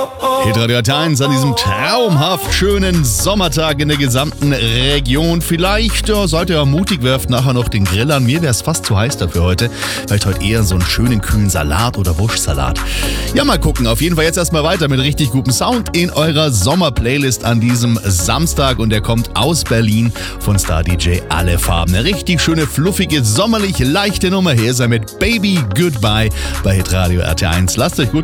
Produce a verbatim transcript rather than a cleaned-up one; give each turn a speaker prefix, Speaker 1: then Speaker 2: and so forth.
Speaker 1: Hitradio R T eins an diesem traumhaft schönen Sommertag in der gesamten Region. Vielleicht ja, seid ihr ja mutig, werft nachher noch den Grill an. Mir wäre es fast zu heiß dafür heute. Vielleicht heute eher so einen schönen kühlen Salat oder Wurstsalat. Ja, mal gucken. Auf jeden Fall jetzt erstmal weiter mit richtig gutem Sound in eurer Sommerplaylist an diesem Samstag. Und der kommt aus Berlin von Star D J Alle Farben. Eine richtig schöne, fluffige, sommerlich leichte Nummer. Hier ist er mit Baby Goodbye bei Hitradio R T eins. Lasst euch gut